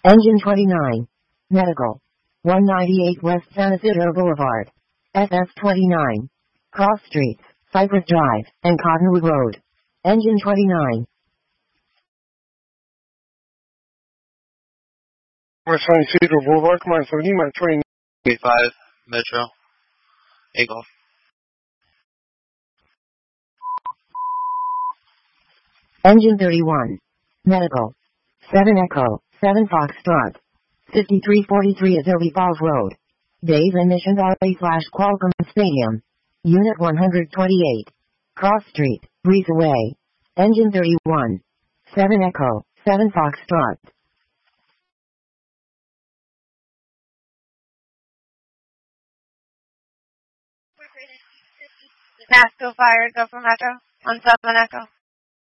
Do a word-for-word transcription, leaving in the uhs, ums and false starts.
Engine twenty-nine. Medical. one ninety-eight West San Isidro Boulevard. F F twenty-nine. Cross Streets, Cypress Drive, and Cottonwood Road. Engine twenty-nine. West San Isidro Boulevard, come on, seventeen, my train. eight five, Metro. Eagle. Engine thirty-one. Medical. seven Echo, seven Foxtrot. fifty-three forty-three Adobe Falls Road. Days and Mission Valley slash Qualcomm Stadium. Unit one twenty-eight. Cross Street, Breezeway. Engine thirty-one. seven Echo, seven Foxtrot. Pasco Fire, go for Metro on seven Echo.